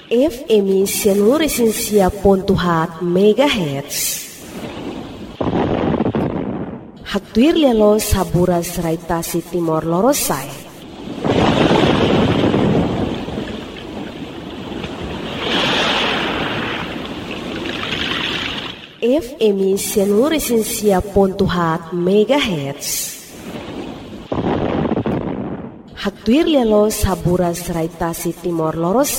FM 105.4 MHz. Hatuir lialo saburas raitasi Timor Lorosai. FM 105.4 MHz. Hatuir lialo saburas raitasi Timor Lorosai.